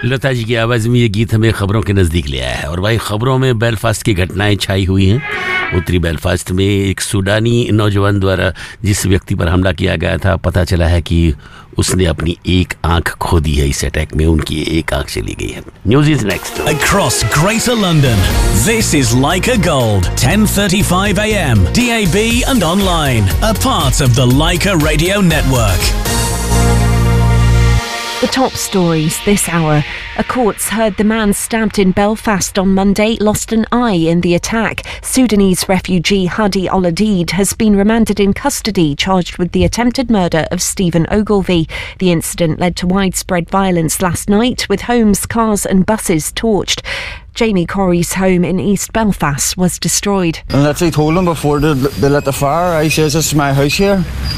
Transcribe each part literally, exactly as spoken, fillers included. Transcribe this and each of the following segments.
लता जी की आवाज़ में ये गीत हमें खबरों के नज़दीक ले आया है। और भाई खबरों में बेलफास्ट की घटनाएं छाई हुई हैं। उत्तरी बेलफास्ट में एक सूडानी नौजवान द्वारा जिस व्यक्ति पर हमला किया गया था, पता चला है कि उसने अपनी एक आंख खो दी है। इस अटैक में उनकी एक आंख चली गई है। News is next. Across Greater London, this is Leica Gold, ten thirty-five a m, D A B and online, a part of the Leica Radio Network. The top stories this hour. A court's heard the man stabbed in Belfast on Monday lost an eye in the attack. Sudanese refugee Hadi Al-Adid has been remanded in custody, charged with the attempted murder of Stephen Ogilvie. The incident led to widespread violence last night, with homes, cars and buses torched. Jamie Corey's home in East Belfast was destroyed. And I told them before they, they lit the fire, I says, this is my house here.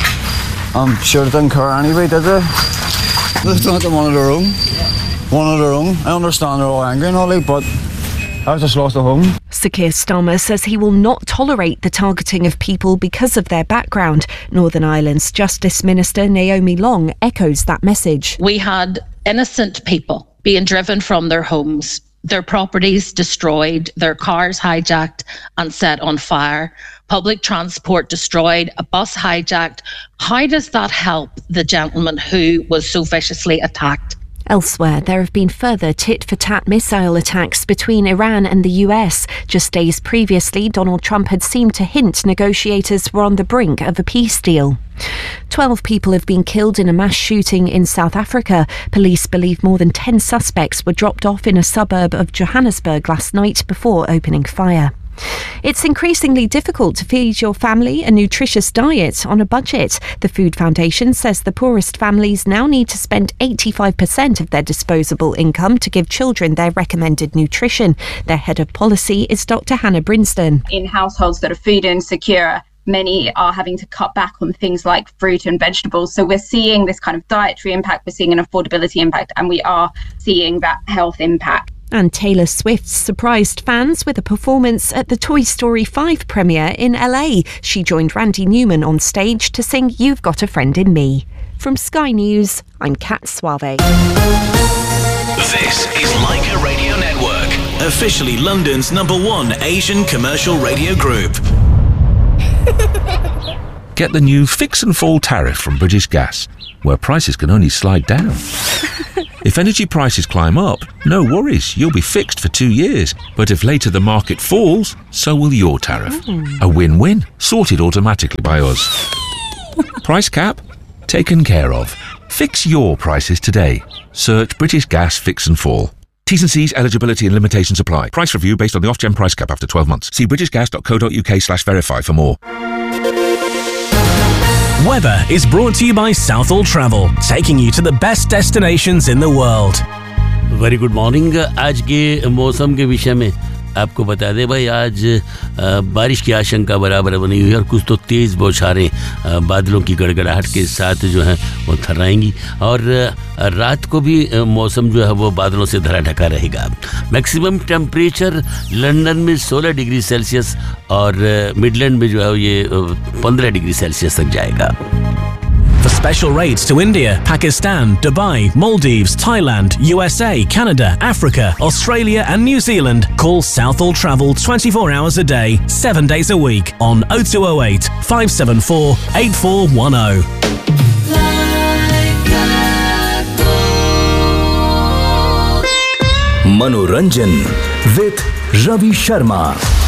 I'm sure they didn't care anyway, did they? They don't them one of their own. One of their own. I understand they're all angry and all that, but I just lost a home. Sir Keir Starmer says he will not tolerate the targeting of people because of their background. Northern Ireland's Justice Minister Naomi Long echoes that message. We had innocent people being driven from their homes, their properties destroyed, their cars hijacked and set on fire, public transport destroyed, a bus hijacked. How does that help the gentleman who was so viciously attacked? Elsewhere, there have been further tit-for-tat missile attacks between Iran and the U S. Just days previously, Donald Trump had seemed to hint negotiators were on the brink of a peace deal. Twelve people have been killed in a mass shooting in South Africa. Police believe more than ten suspects were dropped off in a suburb of Johannesburg last night before opening fire. It's increasingly difficult to feed your family a nutritious diet on a budget. The Food Foundation says the poorest families now need to spend eighty-five percent of their disposable income to give children their recommended nutrition. Their head of policy is Doctor Hannah Brinston. In households that are food insecure, many are having to cut back on things like fruit and vegetables. So we're seeing this kind of dietary impact, we're seeing an affordability impact, and we are seeing that health impact. And Taylor Swift surprised fans with a performance at the Toy Story five premiere in L A. She joined Randy Newman on stage to sing You've Got a Friend in Me. From Sky News, I'm Kat Suave. This is Leica Radio Network, officially London's number one Asian commercial radio group. Get the new Fix and Fall tariff from British Gas, where prices can only slide down. If energy prices climb up, no worries, you'll be fixed for two years. But if later the market falls, so will your tariff. Mm. A win-win, sorted automatically by us. Price cap? Taken care of. Fix your prices today. Search British Gas Fix and Fall. T's and C's, eligibility and limitations apply. Price review based on the Ofgem price cap after twelve months. See britishgas.co.uk slash verify for more. Weather is brought to you by Southall Travel, taking you to the best destinations in the world. Very good morning. आज के मौसम के विषय में आपको बता दें भाई, आज बारिश की आशंका बराबर बनी हुई है और कुछ तो तेज़ बौछारें बादलों की गड़गड़ाहट के साथ जो है वो थर्राएंगी और रात को भी मौसम जो है वो बादलों से धरा ढका रहेगा। मैक्सिमम टेम्परेचर लंदन में सोलह डिग्री सेल्सियस और मिडलैंड में जो है ये पंद्रह डिग्री सेल्सियस तक जाएगा। For special rates to India, Pakistan, Dubai, Maldives, Thailand, U S A, Canada, Africa, Australia and New Zealand, call Southall Travel twenty-four hours a day, seven days a week on oh two oh eight, five seven four, eight four one oh. Manoranjan with Ravi Sharma.